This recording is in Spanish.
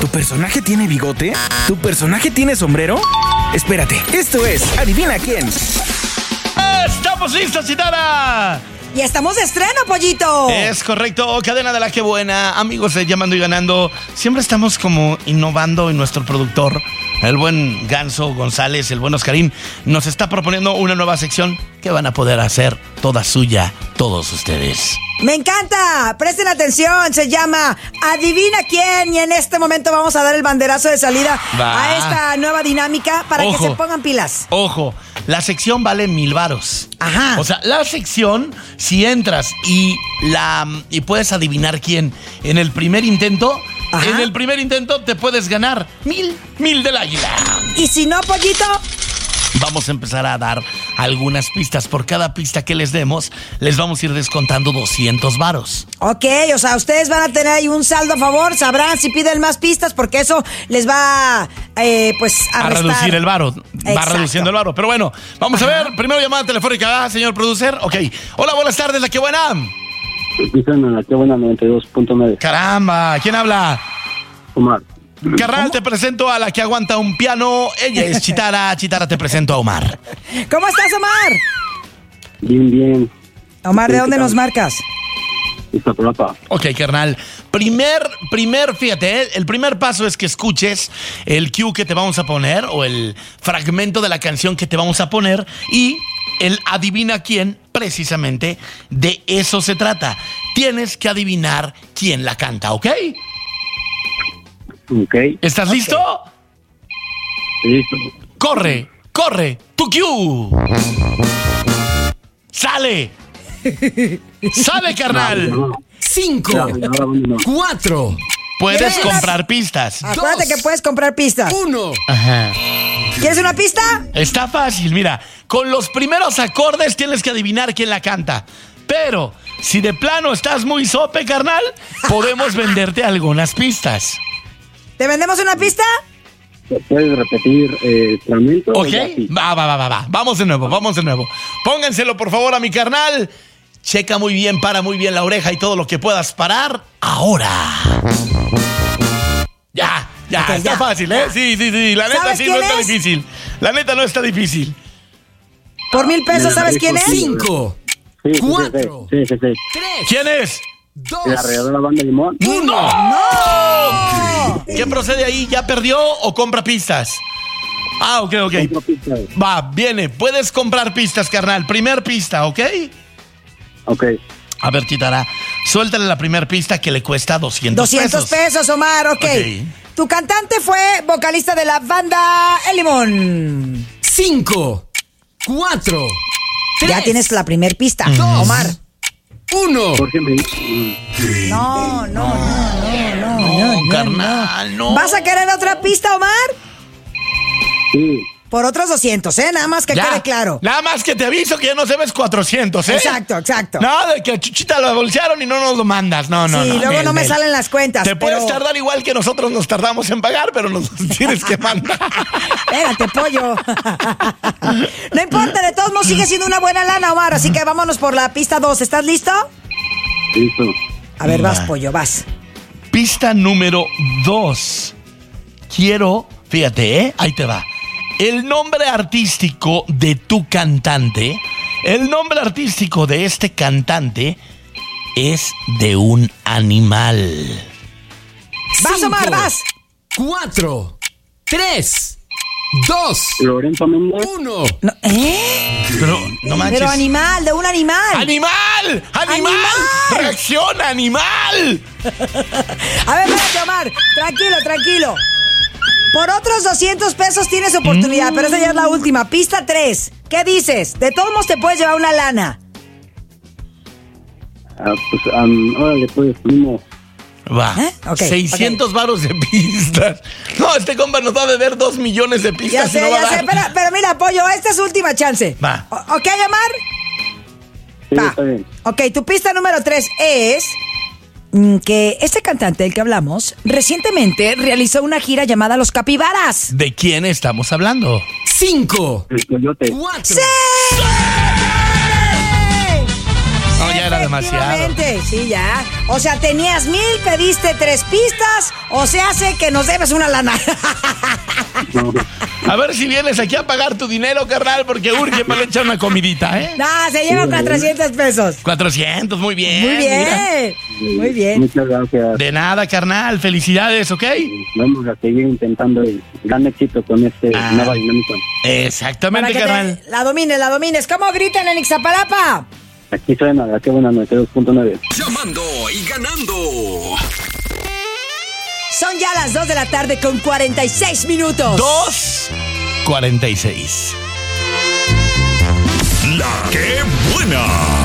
¿Tu personaje tiene bigote? ¿Tu personaje tiene sombrero? Espérate, esto es Adivina Quién. ¡Estamos listos, Chitara! Y estamos de estreno, Pollito. Es correcto, cadena de la que buena. Amigos de Llamando y Ganando, siempre estamos como innovando, y nuestro productor, el buen Ganso González, el buen Oscarín, nos está proponiendo una nueva sección que van a poder hacer toda suya todos ustedes. Me encanta, presten atención, se llama Adivina Quién, y en este momento vamos a dar el banderazo de salida a esta nueva dinámica para que se pongan pilas. Ojo, la sección vale 1,000 varos. Ajá. O sea, la sección, si entras y puedes adivinar quién en el primer intento, ajá, en el primer intento te puedes ganar 1,000 del águila. Y si no, Pollito, vamos a empezar a dar algunas pistas. Por cada pista que les demos, les vamos a ir descontando 200 varos. ok, o sea, ustedes van a tener ahí un saldo a favor, sabrán si piden más pistas, porque eso les va a reducir el varo. Va Exacto. reduciendo el varo. Pero bueno, vamos a ver. Primero llamada telefónica, señor producer. Ok. Hola, buenas tardes, la que buena. Dicen la que buena 92.9. Caramba, ¿quién habla? Omar. Carnal, te presento a la que aguanta un piano. Ella es Chitara. Chitara, te presento a Omar. ¿Cómo estás, Omar? Bien. Omar, ¿de dónde nos marcas? Iztapalapa. Ok, carnal. Fíjate, el primer paso es que escuches el cue que te vamos a poner, o el fragmento de la canción que te vamos a poner, y el adivina quién, precisamente de eso se trata. Tienes que adivinar quién la canta, ¿ok? Ok. ¿Estás listo? Listo. ¡Corre! ¡Tu cue! ¡Sale! ¡Sale, carnal! 5, No. 4, Puedes ¿Quieres? comprar pistas. Acuérdate que puedes comprar pistas. 1. Ajá. ¿Quieres una pista? Está fácil, mira. Con los primeros acordes tienes que adivinar quién la canta. Pero, si de plano estás muy sope, carnal, podemos venderte algunas pistas. ¿Te vendemos una pista? ¿Puedes repetir el fragmento? ¿Ok? Ya, sí. Va. Vamos de nuevo. Pónganselo, por favor, a mi carnal. Checa muy bien, para muy bien la oreja y todo lo que puedas parar. Ahora. Ya, Ok, está ya. fácil, ¿eh? Sí. La neta ¿Sabes sí quién no está es? difícil. La neta no está difícil. Por 1,000 pesos, ¿sabes quién es? 5, Sí. 4, Sí. 3, ¿Quién es? La 2, Arrolladora Banda Limón. 1. ¡No! ¿Qué procede ahí? ¿Ya perdió o compra pistas? Ok. Otra pista. Va, viene. Puedes comprar pistas, carnal. Primer pista, ¿ok? Ok. A ver, Chitara, suéltale la primer pista que le cuesta 200 200 pesos, Omar, ok. Tu cantante fue vocalista de la banda El Limón. 5, 4, 3, Ya tienes la primer pista, 2, Omar. 1. Jorge No, carnal, no. ¿Vas a querer otra pista, Omar? Sí. Por otros 200, nada más que quede claro. Nada más que te aviso que ya no debes 400, Exacto. Nada de que a Chuchita lo bolsearon y no nos lo mandas. No. Sí, luego no me salen las cuentas. Te puedes tardar igual que nosotros nos tardamos en pagar, pero nos tienes que mandar. Espérate, pollo. No importa, de todos modos sigue siendo una buena lana, Omar. Así que vámonos por la pista 2. ¿Estás listo? Listo. A ver, vas, pollo, vas. Pista número 2. Quiero, fíjate, ahí te va. El nombre artístico de tu cantante, el nombre artístico de este cantante es de un animal. Vas, Omar, vas. 4, 3, 2, Lorenzo Méndez. 1. No, Pero no manches. Pero animal, de un animal. ¡Animal! ¡Animal! ¡Reacciona, animal! A ver, espérate, Omar. Tranquilo. Por otros 200 pesos tienes oportunidad, pero esa ya es la última. Pista 3. ¿Qué dices? De todos modos te puedes llevar una lana. Órale, pues, primo. Va. Ok, 600 varos de pistas. No, este compa nos va a beber 2 millones de Ya pistas. sé, y no va a dar. Pero mira, pollo, esta es su última chance. Va. ¿Ok, Omar? Sí, Va. está bien. Ok, tu pista número 3 es que este cantante del que hablamos recientemente realizó una gira llamada Los Capibaras. ¿De quién estamos hablando? 5, El Coyote. 4, ¡Sí! No, ya era demasiado. Efectivamente, sí, ya. O sea, tenías 1,000, pediste 3 pistas, o se hace que nos debes una lana. No, A ver si vienes aquí a pagar tu dinero, carnal, porque urge para echar una comidita, ¿eh? No, se lleva 400 pesos. 400, muy bien. Muy mira. bien, muy bien. muchas gracias. De nada, carnal. Felicidades, ¿ok? Vamos a seguir intentando el gran éxito con nueva dinámica. Para Exactamente, que carnal. la domines. ¿Cómo gritan en Ixtapalapa? Aquí suena la que buena 92.9. Llamando y ganando. Son ya las 2 de la tarde con 46 minutos. 2:46. La que buena.